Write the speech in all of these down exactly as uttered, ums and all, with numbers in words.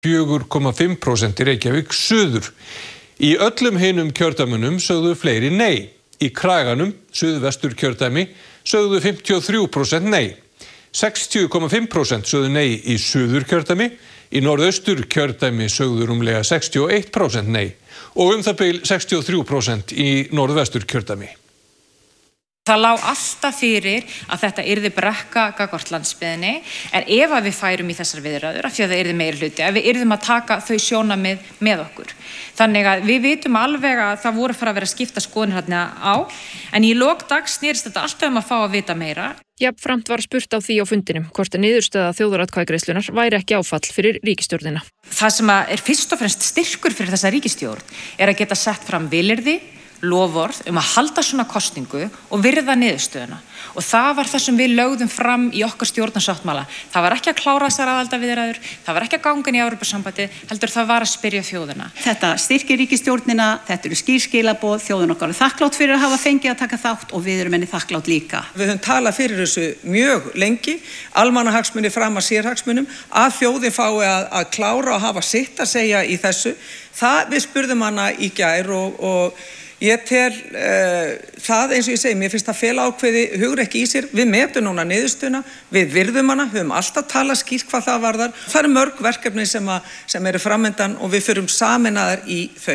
fjögur komma fimm prósent í Reykjavík suður. Í öllum hinum kjördæmunum sögðu fleiri nei. Í Kraganum, suðvestur kjördæmi, sögðu fimmtíu og þrjú prósent nei. sextíu komma fimm prósent sögðu nei í suður kjördæmi. Í norðaustur kjördæmi sögðu rúmlega sextíu og eitt prósent nei. Og um það bil sextíu og þrjú prósent í norðvestur kjördæmi. Það lá alltaf fyrir að þetta yrði brekka gagnvart landsbyggðinni, en ef að við færum í þessar viðræður, af því að það yrði meiri hluti, ef við yrðum að taka þau sjónarmið með okkur. Þannig að við vitum alveg að það voru fara að vera að skipta skoðanir þarna á, en í lok dags snerist þetta alltaf um að fá að vita meira. Jafnframt var spurt á því á fundinum hvort að niðurstaða þjóðaratkvæðagreiðslunnar væri ekki áfall fyrir ríkisstjórnina. Það sem er fyrst og fremst styrkur fyrir þessa ríkisstjórn er að geta sett fram vilyrði, loforð um að halda svona kosningu og virða niðurstöðuna. Og það var það sem við lögðum fram í okkar stjórnarsáttmála. Það var ekki að klára þessar aðildarviðræður, það var ekki að ganga inn í Evrópusambandið, heldur það var að spyrja þjóðina. Þetta styrkir ríkisstjórnina, þetta eru skýr skilaboð, þjóðin okkar er þakklátt fyrir að hafa fengið að taka þátt og við erum henni þakklátt líka. Við höfum talað fyrir þessu mjög lengi, almannahagsmuni fram að sérhagsmunum, að þjóðin fái að, að klára og hafa sitt að segja í þessu. Það við spurðum hana í gær og, og ég tel uh, það eins og ég segi, mér finnst það fela ákveði hugrekki í sér. Við metum núna niðurstöðuna, við virðum hana, höfum alltaf talað skýrt hvað það varðar. Það eru mörg verkefni sem, að, sem eru framundan og við förum sameinaðar í þau.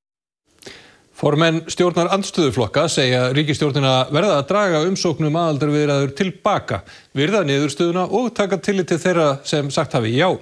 Formenn stjórnar andstöðuflokka segja ríkisstjórnina verða að draga umsóknum aðildarviðræður tilbaka, virða niðurstöðuna og taka tillit til þeirra sem sagt hafi já.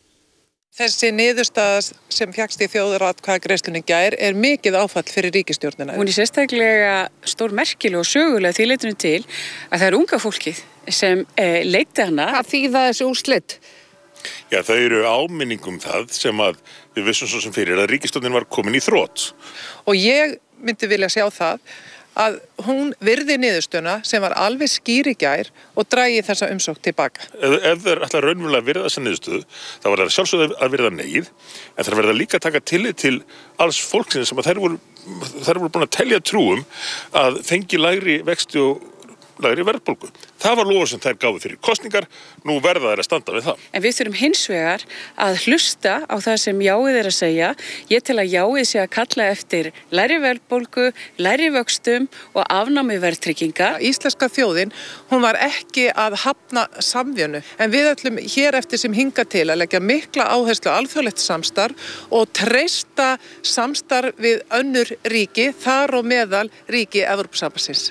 Þessi niðurstaða sem fékkst í þjóðaratkvæðagreiðslunni í gær er mikið áfall fyrir ríkisstjórnina. Hún er sérstaklega stór merkileg og sögulega því leytinu til að það er unga fólkið sem eh, leiddi hana. Hvað þýða þessi úrslit? Já, það eru áminningum það sem að við vissum svo sem fyrir að ríkisstjórnin var komin í þrot. Og ég myndi vilja sjá það að hún virði niðurstöðuna sem var alveg skýr í gær og dragi þessa umsókn tilbaka. Ef, ef þeir ætla raunverulega að virða þessa niðurstöðu, þá var það sjálfsögðu að virða neið, en það verða líka að taka tillit til alls fólksins sem að þær voru, þær voru búin að telja trúum að fengi lægri vexti og lægri verðbólgu. Það var loforð sem þær gáfu fyrir kosningar, nú verða þær að standa við það. En við þurfum hins vegar að hlusta á það sem jáið er að segja. Ég tel að jáið sé að kalla eftir lægri verðbólgu, lægri vöxtum og afnámi verðtrygginga. Íslenska þjóðin, hún var ekki að hafna samvinnu, en við ætlum hér eftir sem hinga til að leggja mikla áherslu á alþjóðlegt samstarf og treysta samstarf við önnur ríki, þar og meðal ríki Evrópusambandsins.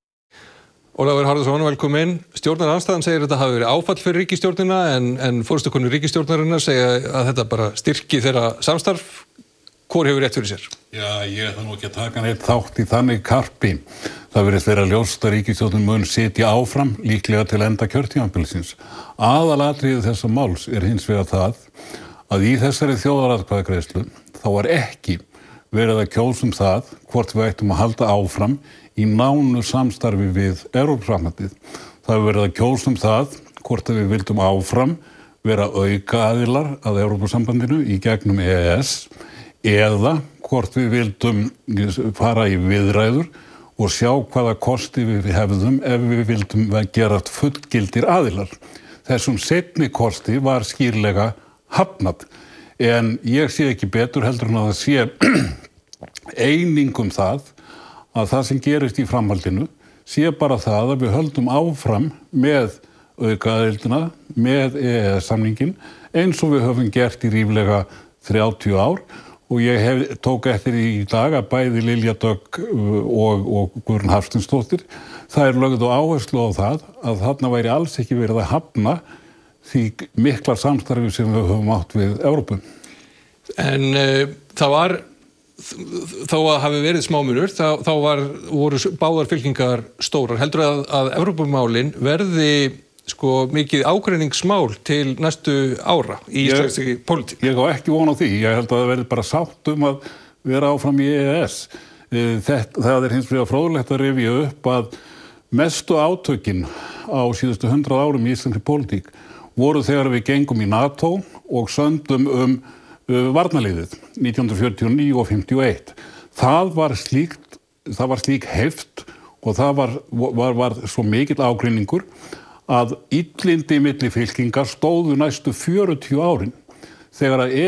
Ólafur Harðarson, velkomin. Stjórnarandstaðan segir að þetta hafi verið áfall fyrir ríkisstjórnina en, en forystukonur ríkisstjórnarinnar segja að þetta bara styrki þeirra samstarf. Hvor hefur rétt fyrir sér? Já, ég ætla nú ekki að taka neitt þátt í þannig karpi. Það virðist vera ljóst að ríkisstjórnin mun sitja áfram líklega til enda kjörtímabilsins. Aðalatriðið þessa máls er hins vegar það að í þessari þjóðaratkvæðagreiðslu þá var ekki verið að kjósa um það hvort við ættum að halda áfram í nánu samstarfi við Evrópusambandið. Það hefur verið að kjósa um það hvort við vildum áfram vera auka aðilar að Evrópusambandinu í gegnum E E S eða hvort við vildum fara í viðræður og sjá hvaða kosti við hefðum ef við vildum gera fullgildir aðilar. Þessum seinni kosti var skýrlega hafnað, en ég sé ekki betur heldur en að það sé eining um það að það sem gerist í framhaldinu sé bara það að við höldum áfram með aukaðildina, með E E S-samningin eins og við höfum gert í ríflega þrjátíu ár og ég hef, tók eftir í dag að bæði Lilja Dögg og, og Guðrún Hafsteinsdóttir, það er lögð og áherslu á það að þarna væri alls ekki verið að hafna því mikla samstarfi sem við höfum átt við Evrópu. En uh, það var þá að hafi verið smámunur, þá, þá var, voru báðar fylkingar stórar. Heldur að, að Evrópumálin verði sko mikið ágreiningsmál til næstu ára í íslenskri pólitík? Ég á ekki von á því. Ég held að það verði bara sátt um að vera áfram í E E S. Þetta, það er hins vegar fróðlegt að rifja upp að mestu átökin á síðustu hundrað árum í íslenskri pólitík voru þegar við gengum í NATO og söndum um varnarliðið nítján hundruð fjörutíu og níu og fimmtíu og eitt. Það var slíkt, það var slík heift og það var, var, var svo mikill ágreiningur að illindi milli fylkingar stóðu næstu fjörutíu árin. þegar að